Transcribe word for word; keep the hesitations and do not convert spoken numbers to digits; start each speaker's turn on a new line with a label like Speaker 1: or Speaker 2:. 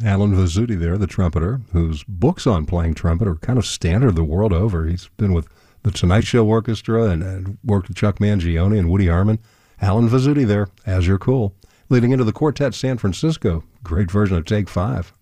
Speaker 1: Alan Vizzuti there, the trumpeter, whose books on playing trumpet are kind of standard the world over. He's been with the Tonight Show Orchestra and, and worked with Chuck Mangione and Woody Harmon. Alan Vizzuti there, As You're Cool. Leading into the Quartet San Francisco, great version of Take Five.